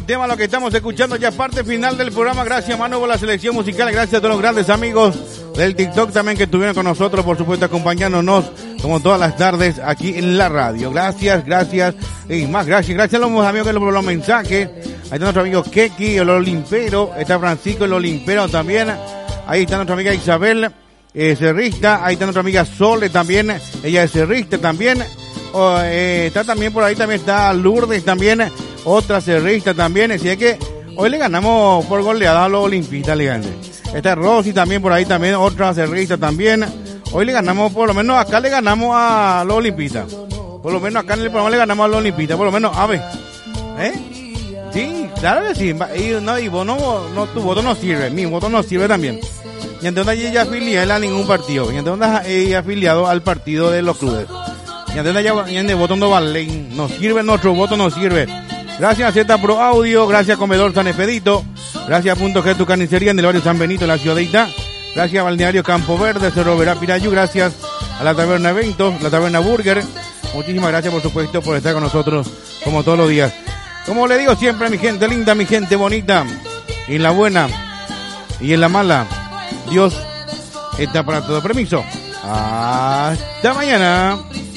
tema, lo que estamos escuchando ya parte final del programa. Gracias, Manu, por la selección musical. Gracias a todos los grandes amigos del TikTok también que estuvieron con nosotros, por supuesto, acompañándonos como todas las tardes aquí en la radio. Gracias y más gracias a los amigos que los mensajes. Ahí está nuestro amigo Keki, el Olimpero, está Francisco, el Olimpero también. Ahí está nuestra amiga Isabel, cerrista. Ahí está nuestra amiga Sole también, ella es cerrista también. Está también por ahí, también está Lourdes también, otra cerrista también. Así es que hoy le ganamos por goleada a los olimpistas, le gané. Está Rosy también por ahí, también otra cerrista también. Hoy le ganamos, por lo menos acá le ganamos a los olimpistas. Por lo menos acá en el programa le ganamos a los olimpistas, por lo menos, a ver. Sí, claro que sí. Y vos no, tu voto no sirve, mi voto no sirve también. Y entonces ella afiliada a ningún partido. Y entonces ella afiliado al partido de los clubes. Y entonces ya de voto no vale, no sirve, nuestro voto no sirve. Gracias a Z Pro Audio, gracias a Comedor San Expedito, gracias a Punto G, tu carnicería en el barrio San Benito, en la ciudad de Itá, gracias a Balneario Campo Verde, Cerro Verá Pirayú, gracias a la Taberna Eventos, la Taberna Burger. Muchísimas gracias, por supuesto, por estar con nosotros como todos los días. Como le digo siempre, mi gente linda, mi gente bonita, en la buena y en la mala, Dios está para todo. Permiso. Hasta mañana.